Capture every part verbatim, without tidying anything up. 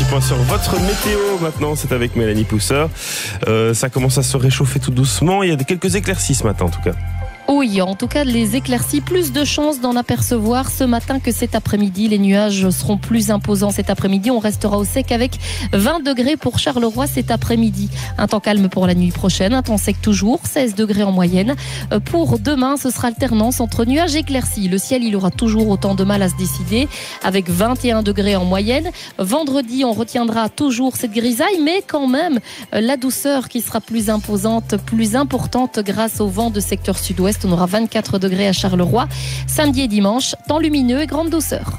point sur votre météo maintenant, c'est avec Mélanie Pousseur. Euh, ça commence à se réchauffer tout doucement, il y a quelques éclaircies ce matin en tout cas. Oui, en tout cas, les éclaircies, plus de chances d'en apercevoir ce matin que cet après-midi. Les nuages seront plus imposants cet après-midi. On restera au sec avec vingt degrés pour Charleroi cet après-midi. Un temps calme pour la nuit prochaine, un temps sec toujours, seize degrés en moyenne. Pour demain, ce sera alternance entre nuages et éclaircies. Le ciel, il aura toujours autant de mal à se décider, avec vingt et un degrés en moyenne. Vendredi, on retiendra toujours cette grisaille, mais quand même, la douceur qui sera plus imposante, plus importante grâce au vent de secteur sud-ouest. On aura vingt-quatre degrés à Charleroi. Samedi et dimanche, temps lumineux et grande douceur.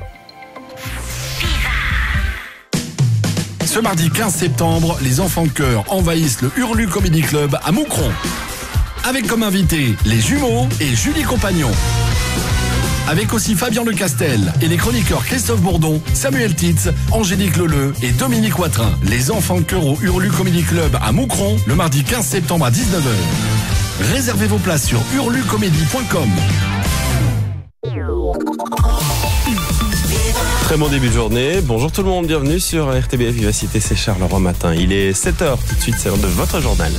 Ce mardi quinze septembre, les enfants de chœur envahissent le Hurlu Comedy Club à Moucron. Avec comme invités les jumeaux et Julie Compagnon. Avec aussi Fabien Lecastel et les chroniqueurs Christophe Bourdon, Samuel Titz, Angélique Leleu et Dominique Watrin. Les enfants de chœur au Hurlu Comedy Club à Moucron, le mardi quinze septembre à dix-neuf heures. Réservez vos places sur hurlucomédie point com. Très bon début de journée. Bonjour tout le monde, bienvenue sur R T B F Vivacité, c'est Charleroi matin. Il est sept heures, tout de suite c'est l'heure de votre journal.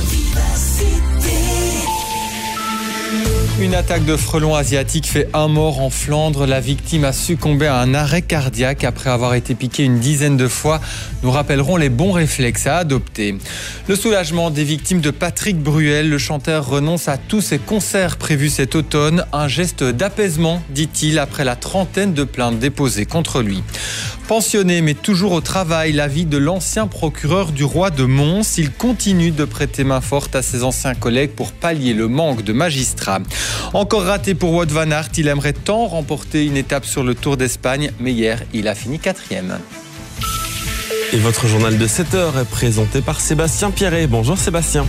Une attaque de frelons asiatiques fait un mort en Flandre. La victime a succombé à un arrêt cardiaque après avoir été piquée une dizaine de fois. Nous rappellerons les bons réflexes à adopter. Le soulagement des victimes de Patrick Bruel. Le chanteur renonce à tous ses concerts prévus cet automne. Un geste d'apaisement, dit-il, après la trentaine de plaintes déposées contre lui. Pensionné mais toujours au travail, l'avis de l'ancien procureur du roi de Mons. Il continue de prêter main forte à ses anciens collègues pour pallier le manque de magistrats. Encore raté pour Wout van Aert, il aimerait tant remporter une étape sur le Tour d'Espagne, mais hier, il a fini quatrième. Et votre journal de sept heures est présenté par Sébastien Pierret. Bonjour Sébastien.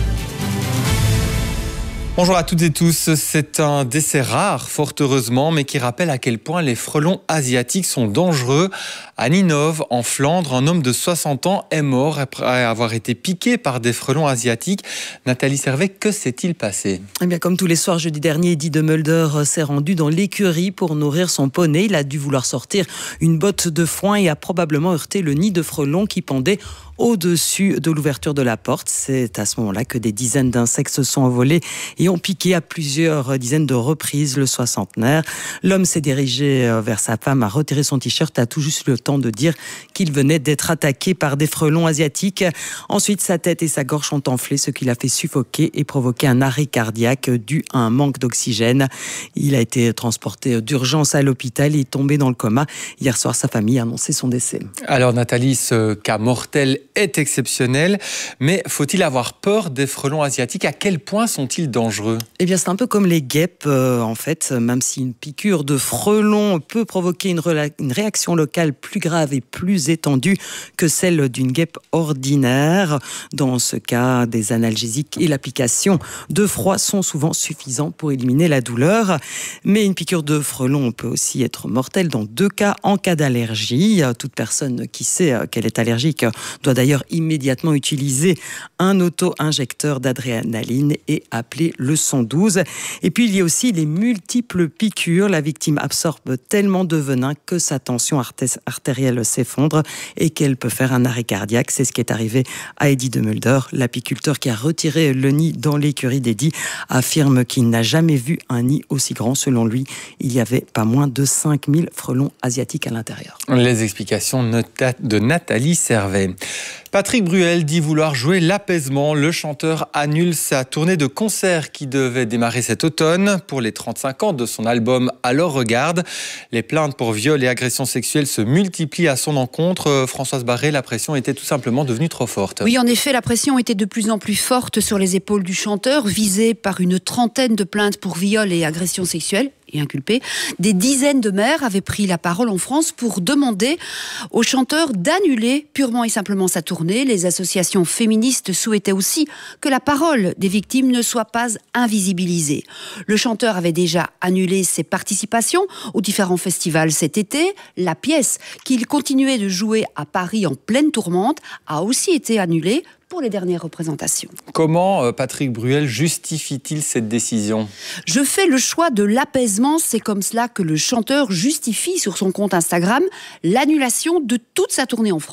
Bonjour à toutes et tous, c'est un décès rare, fort heureusement, mais qui rappelle à quel point les frelons asiatiques sont dangereux. À Ninove, en Flandre, un homme de soixante ans est mort après avoir été piqué par des frelons asiatiques. Nathalie Servet, que s'est-il passé ? Eh bien, comme tous les soirs jeudi dernier, Eddie de Mulder s'est rendu dans l'écurie pour nourrir son poney. Il a dû vouloir sortir une botte de foin et a probablement heurté le nid de frelons qui pendait au-dessus de l'ouverture de la porte. C'est à ce moment-là que des dizaines d'insectes se sont envolés et ont piqué à plusieurs dizaines de reprises le soixantenaire. L'homme s'est dirigé vers sa femme, a retiré son t-shirt, a tout juste eu le temps de dire qu'il venait d'être attaqué par des frelons asiatiques. Ensuite, sa tête et sa gorge ont enflé, ce qui l'a fait suffoquer et provoquer un arrêt cardiaque dû à un manque d'oxygène. Il a été transporté d'urgence à l'hôpital et est tombé dans le coma. Hier soir, sa famille a annoncé son décès. Alors Nathalie, ce cas mortel est exceptionnel, mais faut-il avoir peur des frelons asiatiques ? À quel point sont-ils dangereux ? Eh bien, c'est un peu comme les guêpes, euh, en fait, même si une piqûre de frelon peut provoquer une, rela- une réaction locale plus grave et plus étendue que celle d'une guêpe ordinaire. Dans ce cas, des analgésiques et l'application de froid sont souvent suffisants pour éliminer la douleur. Mais une piqûre de frelon peut aussi être mortelle dans deux cas en cas d'allergie. Toute personne qui sait qu'elle est allergique doit d'ailleurs immédiatement utiliser un auto-injecteur d'adrénaline et appeler le cent douze. Et puis il y a aussi les multiples piqûres. La victime absorbe tellement de venin que sa tension artérielle s'effondre et qu'elle peut faire un arrêt cardiaque. C'est ce qui est arrivé à Eddie de Mulder. L'apiculteur qui a retiré le nid dans l'écurie d'Eddie affirme qu'il n'a jamais vu un nid aussi grand. Selon lui, il y avait pas moins de cinq mille frelons asiatiques à l'intérieur. Les explications de Nathalie Servet. Patrick Bruel dit vouloir jouer l'apaisement. Le chanteur annule sa tournée de concerts qui devait démarrer cet automne. Pour les trente-cinq ans de son album Alors Regarde, les plaintes pour viol et agressions sexuelles se multiplient à son encontre. Françoise Barré, la pression était tout simplement devenue trop forte. Oui, en effet, la pression était de plus en plus forte sur les épaules du chanteur, visé par une trentaine de plaintes pour viol et agressions sexuelles. Et inculpé. Des dizaines de maires avaient pris la parole en France pour demander au chanteur d'annuler purement et simplement sa tournée. Les associations féministes souhaitaient aussi que la parole des victimes ne soit pas invisibilisée. Le chanteur avait déjà annulé ses participations aux différents festivals cet été. La pièce qu'il continuait de jouer à Paris en pleine tourmente a aussi été annulée pour les dernières représentations. Comment Patrick Bruel justifie-t-il cette décision ? Je fais le choix de l'apaisement. C'est comme cela que le chanteur justifie sur son compte Instagram l'annulation de toute sa tournée en France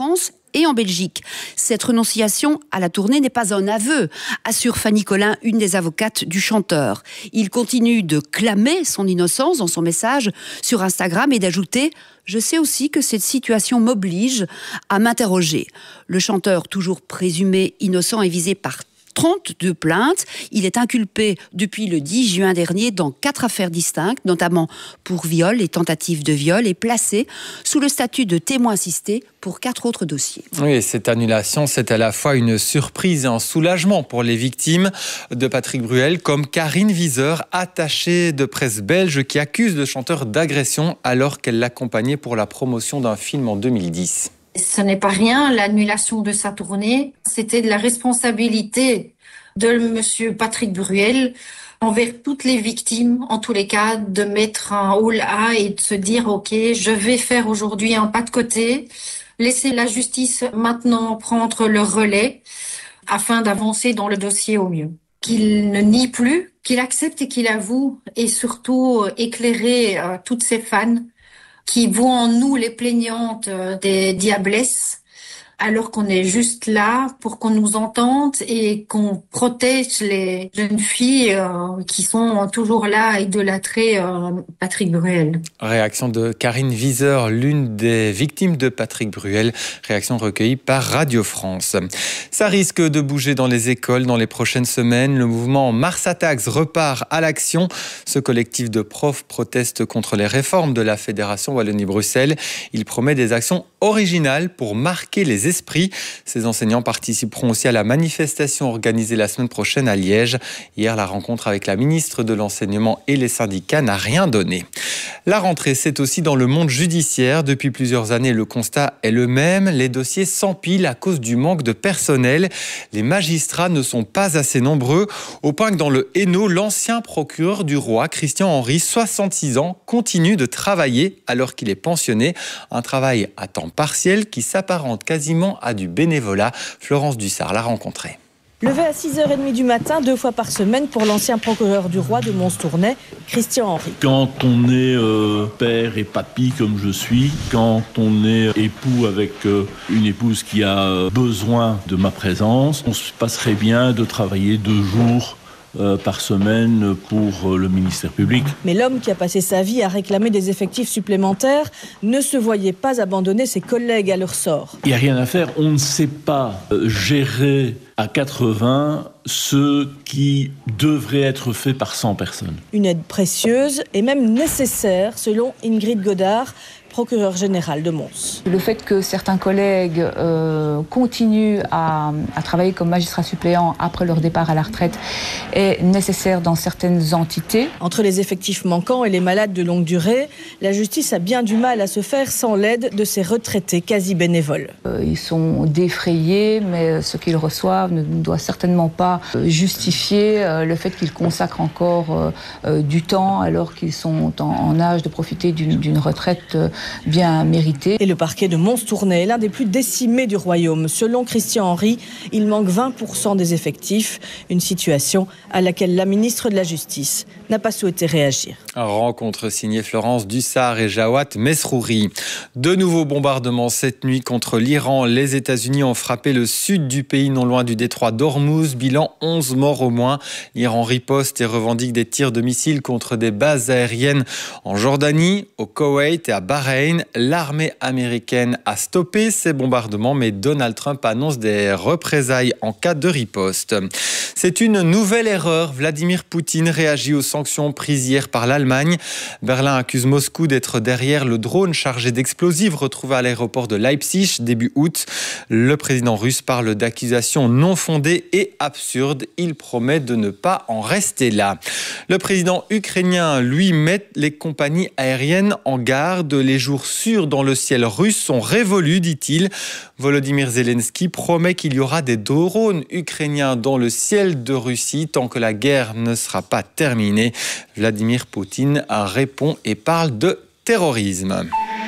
et en Belgique. Cette renonciation à la tournée n'est pas un aveu, assure Fanny Collin, une des avocates du chanteur. Il continue de clamer son innocence dans son message sur Instagram et d'ajouter « Je sais aussi que cette situation m'oblige à m'interroger ». Le chanteur, toujours présumé innocent, est visé par trente-deux plaintes. Il est inculpé depuis le dix juin dernier dans quatre affaires distinctes, notamment pour viol et tentative de viol, et placé sous le statut de témoin assisté pour quatre autres dossiers. Oui, cette annulation, c'est à la fois une surprise et un soulagement pour les victimes de Patrick Bruel, comme Karine Wieser, attachée de presse belge, qui accuse le chanteur d'agression alors qu'elle l'accompagnait pour la promotion d'un film en deux mille dix. Ce n'est pas rien, l'annulation de sa tournée. C'était de la responsabilité de monsieur Patrick Bruel envers toutes les victimes, en tous les cas, de mettre un haut A et de se dire « Ok, je vais faire aujourd'hui un pas de côté, laisser la justice maintenant prendre le relais afin d'avancer dans le dossier au mieux. » Qu'il ne nie plus, qu'il accepte et qu'il avoue, et surtout éclairer euh, toutes ses fans qui voient en nous les plaignantes des diablesses, alors qu'on est juste là pour qu'on nous entende et qu'on protège les jeunes filles euh, qui sont toujours là à idolâtrer euh, Patrick Bruel. Réaction de Karine Wieser, l'une des victimes de Patrick Bruel. Réaction recueillie par Radio France. Ça risque de bouger dans les écoles dans les prochaines semaines. Le mouvement Mars Attacks repart à l'action. Ce collectif de profs proteste contre les réformes de la Fédération Wallonie-Bruxelles. Il promet des actions originales pour marquer les esprits. Ces enseignants participeront aussi à la manifestation organisée la semaine prochaine à Liège. Hier, la rencontre avec la ministre de l'Enseignement et les syndicats n'a rien donné. La rentrée, c'est aussi dans le monde judiciaire. Depuis plusieurs années, le constat est le même. Les dossiers s'empilent à cause du manque de personnel. Les magistrats ne sont pas assez nombreux, au point que dans le Hainaut, l'ancien procureur du roi, Christian Henry, soixante-six ans, continue de travailler alors qu'il est pensionné. Un travail à temps partiel qui s'apparente quasiment à du bénévolat. Florence Dussard l'a rencontré. Levé à six heures trente du matin, deux fois par semaine pour l'ancien procureur du roi de Mons-Tournai, Christian Henry. Quand on est euh, père et papy comme je suis, quand on est époux avec euh, une épouse qui a besoin de ma présence, on se passerait bien de travailler deux jours Euh, par semaine pour euh, le ministère public. Mais l'homme qui a passé sa vie à réclamer des effectifs supplémentaires ne se voyait pas abandonner ses collègues à leur sort. Il n'y a rien à faire, on ne sait pas euh, gérer à quatre-vingts ce qui devrait être fait par cent personnes. Une aide précieuse et même nécessaire selon Ingrid Godard, procureur général de Mons. Le fait que certains collègues euh, continuent à, à travailler comme magistrats suppléants après leur départ à la retraite est nécessaire dans certaines entités. Entre les effectifs manquants et les malades de longue durée, la justice a bien du mal à se faire sans l'aide de ces retraités quasi bénévoles. Euh, ils sont défrayés, mais ce qu'ils reçoivent ne doit certainement pas justifier euh, le fait qu'ils consacrent encore euh, euh, du temps alors qu'ils sont en, en âge de profiter d'une, d'une retraite euh, bien mérité. Et le parquet de Mons-Tournai est l'un des plus décimés du royaume. Selon Christian Henry, il manque vingt pour cent des effectifs, une situation à laquelle la ministre de la Justice n'a pas souhaité réagir. Rencontre signée Florence Dussard et Jawad Mesrouri. De nouveaux bombardements cette nuit contre l'Iran. Les États-Unis ont frappé le sud du pays, non loin du détroit d'Ormuz. Bilan onze morts au moins. L'Iran riposte et revendique des tirs de missiles contre des bases aériennes en Jordanie, au Koweït et à Bahreïn. L'armée américaine a stoppé ces bombardements, mais Donald Trump annonce des représailles en cas de riposte. C'est une nouvelle erreur. Vladimir Poutine réagit aux sanctions prises hier par l'Allemagne. Berlin accuse Moscou d'être derrière le drone chargé d'explosifs retrouvé à l'aéroport de Leipzig début août. Le président russe parle d'accusations non fondées et absurdes. Il promet de ne pas en rester là. Le président ukrainien, lui, met les compagnies aériennes en garde. Les jours sûrs dans le ciel russe sont révolus, dit-il. Volodymyr Zelensky promet qu'il y aura des drones ukrainiens dans le ciel de Russie tant que la guerre ne sera pas terminée. Vladimir Poutine répond et parle de terrorisme.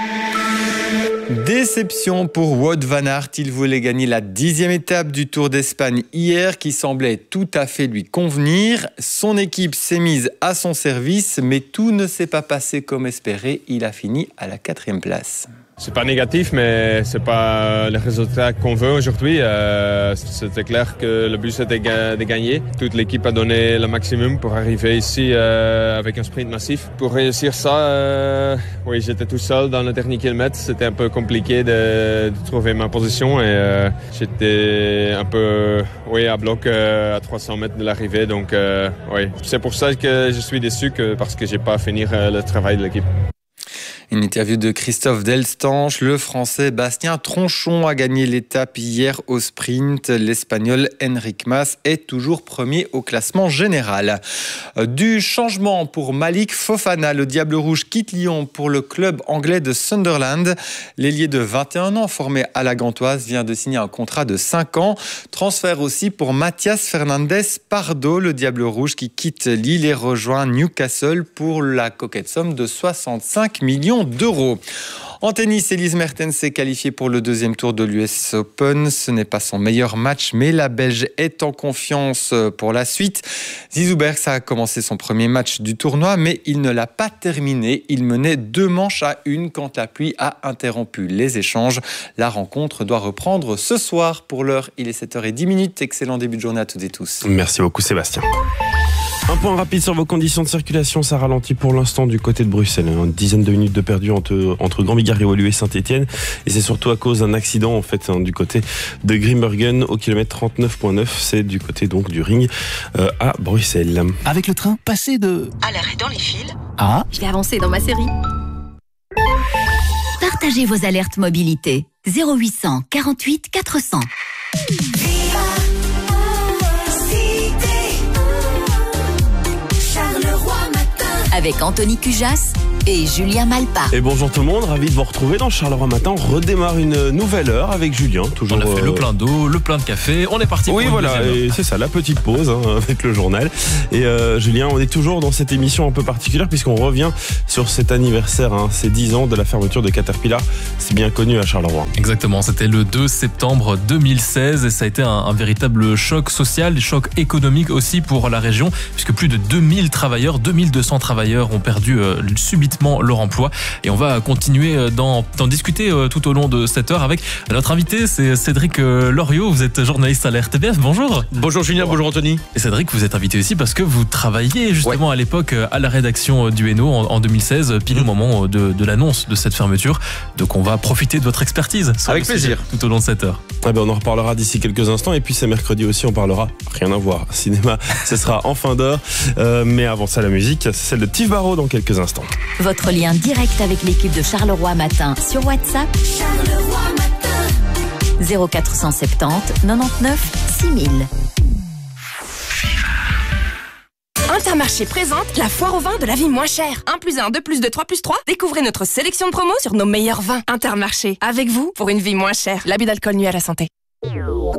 Déception pour Wout van Aert. Il voulait gagner la dixième étape du Tour d'Espagne hier qui semblait tout à fait lui convenir. Son équipe s'est mise à son service, mais tout ne s'est pas passé comme espéré. Il a fini à la quatrième place. C'est pas négatif, mais c'est pas le résultat qu'on veut aujourd'hui. Euh, c'était clair que le but c'était de gagner. Toute l'équipe a donné le maximum pour arriver ici euh, avec un sprint massif. Pour réussir ça, euh, oui, j'étais tout seul dans le dernier kilomètre. C'était un peu compliqué de, de trouver ma position et euh, j'étais un peu, oui, à bloc euh, à trois cents mètres de l'arrivée. Donc, euh, oui, c'est pour ça que je suis déçu que parce que j'ai pas fini euh, le travail de l'équipe. Une interview de Christophe Delstanche. Le Français Bastien Tronchon a gagné l'étape hier au sprint. L'Espagnol Enric Mas est toujours premier au classement général. Du changement pour Malik Fofana. Le Diable Rouge quitte Lyon pour le club anglais de Sunderland. L'ailier de vingt et un ans formé à la Gantoise vient de signer un contrat de cinq ans. Transfert aussi pour Mathias Fernandez Pardo. Le Diable Rouge qui quitte Lille et rejoint Newcastle pour la coquette somme de soixante-cinq millions d'euros. En tennis, Elise Mertens s'est qualifiée pour le deuxième tour de l'U S Open. Ce n'est pas son meilleur match, mais la Belge est en confiance pour la suite. Zizou Bergs a commencé son premier match du tournoi, mais il ne l'a pas terminé. Il menait deux manches à une quand la pluie a interrompu les échanges. La rencontre doit reprendre ce soir. Pour l'heure, il est sept heures dix. Excellent début de journée à toutes et tous. Merci beaucoup Sébastien. Un point rapide sur vos conditions de circulation, ça ralentit pour l'instant du côté de Bruxelles. Une dizaine de minutes de perdu entre, entre Grand-Bigard et Woluwe et Saint-Etienne. Et c'est surtout à cause d'un accident en fait hein, du côté de Grimbergen au kilomètre trente-neuf virgule neuf. C'est du côté donc du ring euh, à Bruxelles. Avec le train, passez de... à l'arrêt dans les fils. Ah. Je vais avancer dans ma série. Partagez vos alertes mobilité. zéro huit cent quarante-huit quatre cents. Avec Anthony Cujas et Julien Malpa. Et bonjour tout le monde, ravi de vous retrouver dans Charleroi Matin. On redémarre une nouvelle heure avec Julien. Toujours, on a fait euh... le plein d'eau, le plein de café, on est parti oui, pour une voilà, et c'est ça, la petite pause hein, avec le journal. Et euh, Julien, on est toujours dans cette émission un peu particulière puisqu'on revient sur cet anniversaire, hein, ces dix ans de la fermeture de Caterpillar. C'est bien connu à Charleroi. Exactement, c'était le deux septembre deux mille seize et ça a été un, un véritable choc social, choc économique aussi pour la région puisque plus de deux mille travailleurs, deux mille deux cents travailleurs ont perdu euh, subitement leur emploi. Et on va continuer d'en, d'en discuter tout au long de cette heure avec notre invité, c'est Cédric Loriot. Vous êtes journaliste à la R T B F. Bonjour. Bonjour Julien, bonjour Anthony. Et Cédric, vous êtes invité aussi parce que vous travailliez justement ouais. à l'époque à la rédaction du Hainaut en, en deux mille seize, pile mmh. au moment de, de l'annonce de cette fermeture. Donc on va profiter de votre expertise. Avec plaisir. Tout au long de cette heure. Ah ben on en reparlera d'ici quelques instants. Et puis c'est mercredi aussi, on parlera, rien à voir, cinéma, ce sera en fin d'heure. Euh, mais avant ça, la musique, c'est celle de Tiff Barrow dans quelques instants. Votre lien direct avec l'équipe de Charleroi Matin sur WhatsApp. Charleroi Matin. zéro quatre cent soixante-dix quatre-vingt-dix-neuf six mille. Intermarché présente la foire au vin de la vie moins chère. un plus un, deux plus deux, trois plus trois. Découvrez notre sélection de promos sur nos meilleurs vins. Intermarché, avec vous pour une vie moins chère. L'abus d'alcool nuit à la santé.